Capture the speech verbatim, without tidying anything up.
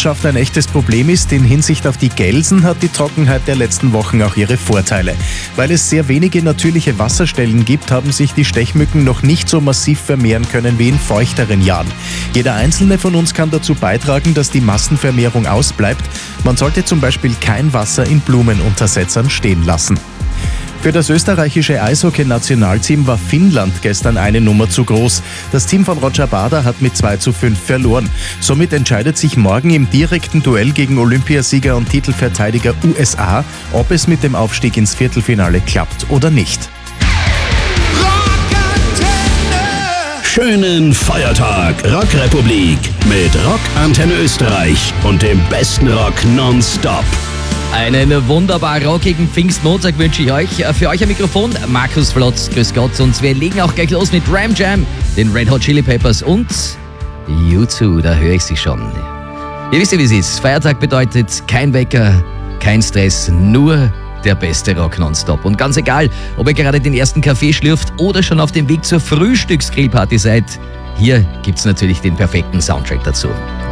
Landwirtschaft ein echtes Problem ist, in Hinsicht auf die Gelsen hat die Trockenheit der letzten Wochen auch ihre Vorteile. Weil es sehr wenige natürliche Wasserstellen gibt, haben sich die Stechmücken noch nicht so massiv vermehren können wie in feuchteren Jahren. Jeder einzelne von uns kann dazu beitragen, dass die Massenvermehrung ausbleibt. Man sollte zum Beispiel kein Wasser in Blumenuntersetzern stehen lassen. Für das österreichische Eishockey-Nationalteam war Finnland gestern eine Nummer zu groß. Das Team von Roger Bader hat mit zwei zu fünf verloren. Somit entscheidet sich morgen im direkten Duell gegen Olympiasieger und Titelverteidiger U S A, ob es mit dem Aufstieg ins Viertelfinale klappt oder nicht. Schönen Feiertag, Rockrepublik, mit Rockantenne Österreich und dem besten Rock nonstop. Einen wunderbar rockigen Pfingstmontag wünsche ich euch. Für euch am Mikrofon Markus Flotz, grüß Gott. Und wir legen auch gleich los mit Ram Jam, den Red Hot Chili Peppers und U zwei, da höre ich sie schon. Ihr wisst ja, wie es ist. Feiertag bedeutet kein Wecker, kein Stress, nur der beste Rock nonstop. Und ganz egal, ob ihr gerade den ersten Kaffee schlürft oder schon auf dem Weg zur Frühstücksgrillparty seid, hier gibt's natürlich den perfekten Soundtrack dazu.